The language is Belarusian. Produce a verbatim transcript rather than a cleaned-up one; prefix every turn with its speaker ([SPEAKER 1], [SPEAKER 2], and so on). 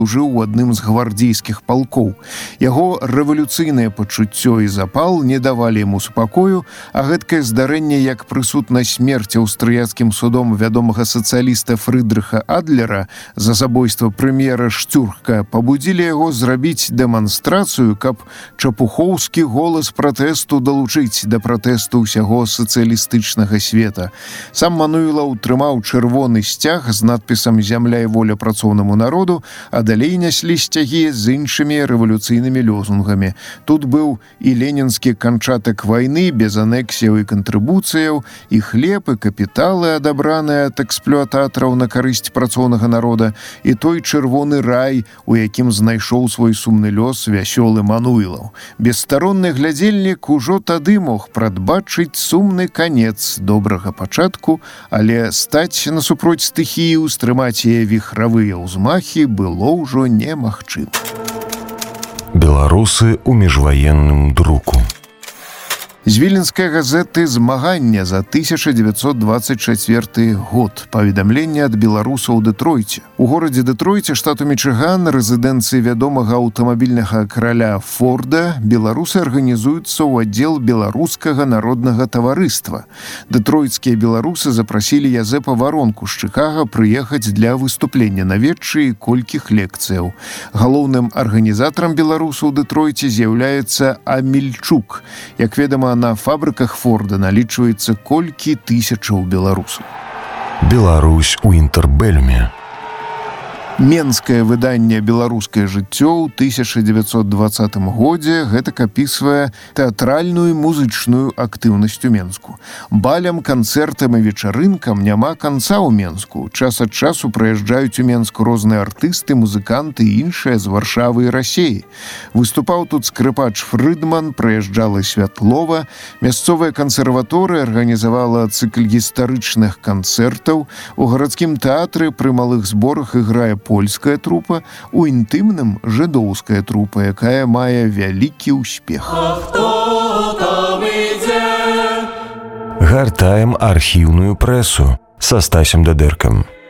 [SPEAKER 1] служыў у адным з гвардзейскіх палкоў. Яго рэвалюцыйнае пачуццё і запал не давалі яму супакою, а гэткае здарэнне, як прысуд на смерць аўстрыяцкім судом вядомага сацыяліста Фрыдрыха Адлера за забойства прэм'ера Штюрка, пабудзілі яго зрабіць дэманстрацыю, каб чапухоўскі голас пратэсту далучыць да пратэсту ўсяго сацыялістычнага света. Сам Мануйлаў трымаў чырвоны сцяг з надпісам «Зямля і воля працоўнаму народу», а далей няслі сцягі з іншымі рэвалюцыйнымі лёзунгамі. Тут быў і ленінскі канчатак вайны без анексіяў і кантрыбуцыяў, і хлеб, і капіталы, адабраныя ад эксплуататараў на карысць працоўнага народа, і той чырвоны рай, у якім знайшоў свой сумны лёс вясёлы Мануйлаў. Бесстаронны глядзельнік ужо тады мог прадбачыць сумны канец добрага пачатку, але стаць насупроць стыхіі, устрымаць яе віхравыя ўзмахі было ўжо немагчыма.
[SPEAKER 2] Беларусы ў міжваенным друку.
[SPEAKER 1] З віленскай газеты «Змагання» за тысяча дзевяцьсот дваццаць чацвёрты год. Паведамленне ад беларусаў у Дэтройце. У горадзе Дэтройце, штату Мічыган, рэзідэнцыі вядомага аўтамабільнага караля Форда, беларусы арганізуюцца ў аддзел беларускага народнага таварыства. Дэтройцкія беларусы запрасілі Язэпа Варонку з Чыкага прыехаць для выступлення на вечы і колькіх лекцыяў. Галоўным арганізатарам беларусаў у Дэтройце з'яўляецца Амельчук. Як вядома, на фабрыках Форда налічваецца колькі тысячаў беларусаў.
[SPEAKER 2] Беларусь у інтэрбэлюме.
[SPEAKER 1] Менскае выданне «Беларускае жыццё» ў тысяча дзевяцьсот дваццатым годзе гэтак апісвае тэатральную і музычную актыўнасць у Менску. Балям, канцэртам і вечарынкам няма канца ў Менску. Час ад часу прыязджаюць у Менску розныя артысты, музыканты і іншыя з Варшавы і Расеі. Выступаў тут скрыпач Фрыдман, прыязджала Святлова. Мясцовая кансерваторыя арганізавала цыкл гістарычных канцэртаў. У гарадскім тэатры пры малых зборах іграе польская трупа, у інтымным жыдоўская трупа, якая мае вялікі ўспех.
[SPEAKER 2] Гартаем архіўную прэсу са Стасем Дадэркам.